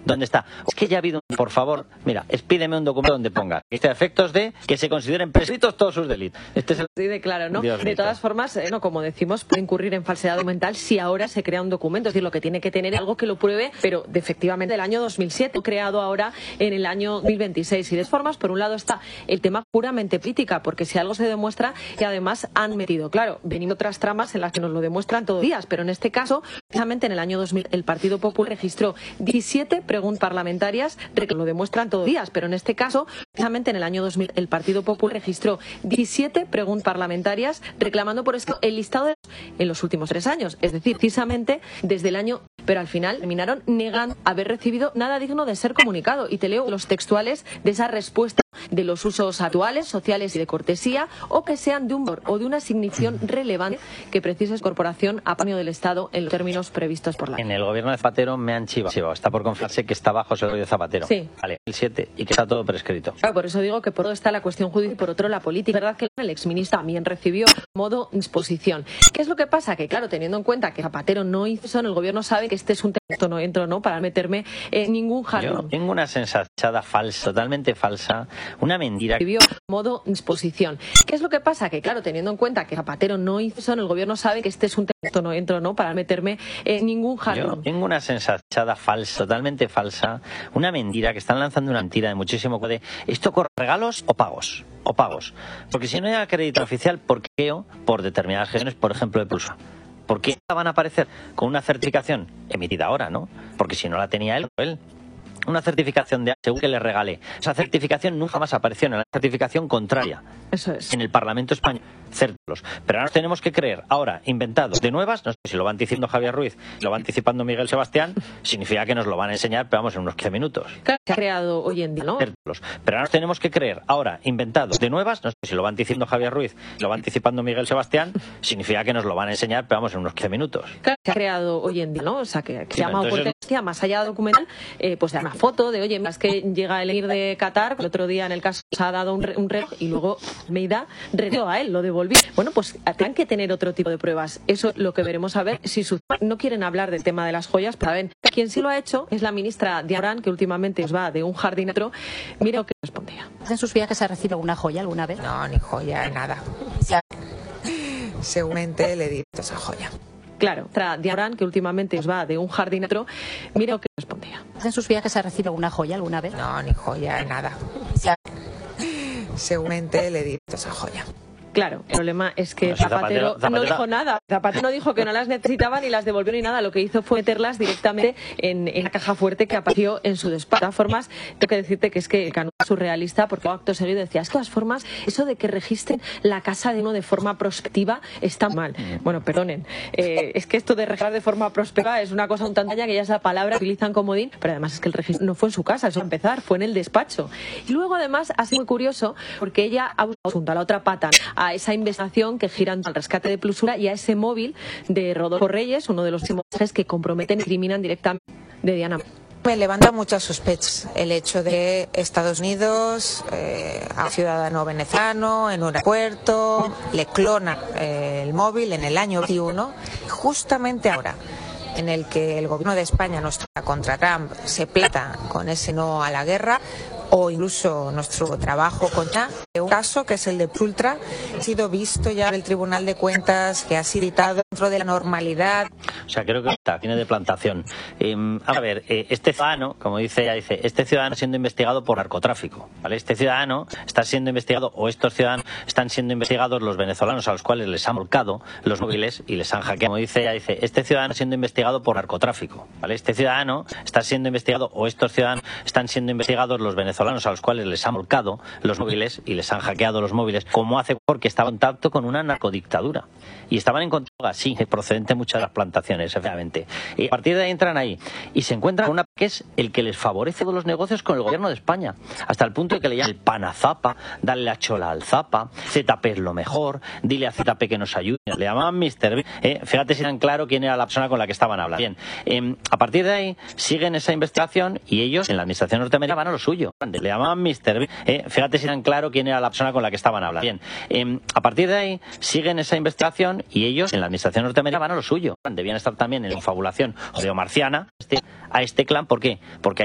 ¿Dónde está? Es que ya ha habido, por favor, mira, pídeme un documento donde ponga a efectos de que se consideren prescritos todos sus delitos. Este es el... Sí, de claro, ¿no? De todas formas, no, como decimos, puede incurrir en falsedad documental si ahora se crea un documento. Es decir, lo que tiene que tener algo que lo pruebe, pero efectivamente del año 2007, creado ahora en el año 2026. Y de todas formas, por un lado está el tema puramente política, porque si algo se demuestra, y además han metido, claro, venido otras tramas en las que nos lo demuestran todos los días, pero en este caso, precisamente en el año 2000, el Partido Popular registró 17 preguntas parlamentarias, lo demuestran todos los días, pero en este caso, precisamente en el año 2000, el Partido Popular registró 17 preguntas parlamentarias reclamando por esto el listado en los últimos 3 años, es decir, precisamente desde el año, pero al final terminaron negando haber recibido nada digno de ser comunicado. Y te leo los textuales de esa respuesta: de los usos actuales, sociales y de cortesía, o que sean de un valor o de una significación relevante que precise incorporación a patrimonio del Estado en los términos previstos por la ley. En el gobierno de Zapatero me han chivado. Está por confirmarse que está bajo el gobierno de Zapatero. Sí. Vale, el 7, y que está todo prescrito. Claro, por eso digo que por un lado está la cuestión judicial y por otro la política. Es verdad que el exministro también recibió modo disposición. ¿Qué es lo que pasa? Que claro, teniendo en cuenta que Zapatero no hizo eso, el gobierno sabe que este es un texto, no entro, ¿no?, para meterme en ningún jardín. Yo tengo una sensachada falsa, totalmente falsa, una mentira. Recibió modo disposición. ¿Qué es lo que pasa? Que claro, teniendo en cuenta que Zapatero no hizo eso, el gobierno sabe que este es un texto, no entro, ¿no?, para meterme en ningún jardín. Yo tengo una sensachada falsa, totalmente falsa, una mentira, que están lanzando una mentira de muchísimo de ¿esto con regalos o pagos? O pagos. Porque si no hay crédito oficial, ¿por qué por determinadas gestiones, por ejemplo, de Pulsa? ¿Por qué van a aparecer con una certificación emitida ahora, no? Porque si no la tenía él, una certificación de ASEU que le regale. Esa certificación nunca más apareció en la certificación contraria. Eso es. En el Parlamento español. Certos. Pero ahora nos tenemos que creer, ahora, inventados de nuevas, no sé si lo va anticipando Javier Ruiz, lo va anticipando Miguel Sebastián, significa que nos lo van a enseñar, pero vamos, en unos 15 minutos. Claro, que ha creado hoy en día, ¿no? Certos. Pero ahora nos tenemos que creer, ahora, inventados de nuevas, no sé si lo va anticipando Javier Ruiz, lo va anticipando Miguel Sebastián, significa que nos lo van a enseñar, pero vamos, en unos 15 minutos. Claro, que ha creado hoy en día, ¿no? O sea, que se llama entonces... oportunidad, más allá de documental, pues de una foto de, oye, es que llega el emir de Qatar, el otro día en el caso se ha dado un reloj y luego Meida renegó a él, lo devolví. Bueno, pues tendrán que tener otro tipo de pruebas. Eso es lo que veremos a ver si no quieren hablar del tema de las joyas, pero saben, quien sí lo ha hecho es la ministra Diana Morán, que últimamente os va de un jardín a otro. Mire lo que respondía. ¿En sus viajes ha recibido alguna joya alguna vez? No, ni joya, nada. Seguramente le di esa joya. Claro, Diana Morán, que últimamente os va de un jardín a otro. Mire lo que respondía. ¿En sus viajes ha recibido alguna joya alguna vez? No, ni joya, nada. Seguramente le di esa joya. Claro, el problema es que Zapatero no dijo nada. Zapatero no dijo que no las necesitaba ni las devolvió ni nada. Lo que hizo fue meterlas directamente en la caja fuerte que apareció en su despacho. De todas formas, tengo que decirte que es que Cano es surrealista, porque acto seguido decía, es que de todas formas, eso de que registren la casa de uno de forma prospectiva está mal. Bueno, perdonen. Es que esto de registrar de forma prospectiva es una cosa un tanto que ya esa palabra utilizan comodín, pero además es que el registro no fue en su casa, eso a empezar, fue en el despacho. Y luego además ha sido muy curioso porque ella ha buscado junto a la otra pata a esa investigación que gira al rescate de Plusura y a ese móvil de Rodolfo Reyes, uno de los mensajes que comprometen y criminan directamente de Diana. Me levanta muchas sospechas el hecho de Estados Unidos a un ciudadano venezolano en un aeropuerto, le clona el móvil en el año 21, justamente ahora en el que el gobierno de España, nuestra contra Trump, se plata con ese no a la guerra, o incluso nuestro trabajo contra un caso que es el de Ultra, ha sido visto ya en el Tribunal de Cuentas, que ha sido citado dentro de la normalidad. O sea, creo que está, tiene de plantación. A ver, este ciudadano, como dice ella, dice, este ciudadano está siendo investigado por narcotráfico, ¿vale? Este ciudadano está siendo investigado, o estos ciudadanos están siendo investigados los venezolanos a los cuales les han volcado los móviles y les han hackeado. Como dice ella, dice, este ciudadano está siendo investigado por narcotráfico, ¿vale? Este ciudadano está siendo investigado, o estos ciudadanos están siendo investigados los venezolanos a los cuales les han volcado los móviles y les han hackeado los móviles, como hace porque estaba en contacto con una narcodictadura. Y estaban en contacto, sí, procedente de muchas de las plantaciones, efectivamente. Y a partir de ahí entran ahí y se encuentran con una que es el que les favorece todos los negocios con el gobierno de España, hasta el punto de que le llaman el pan a Zapa, dale la chola al Zapa, ZP es lo mejor, dile a ZP que nos ayude. Le llamaban Mr. Fíjate si eran claro quién era la persona con la que estaban hablando. Bien, a partir de ahí siguen esa investigación y ellos en la administración norteamericana van a lo suyo. Le llamaban Mr. Fíjate si eran claro quién era la persona con la que estaban hablando. Bien, a partir de ahí siguen esa investigación y ellos en la administración norteamericana van a lo suyo. Debían estar también en la confabulación judeo-marciana a este clan. ¿Por qué? Porque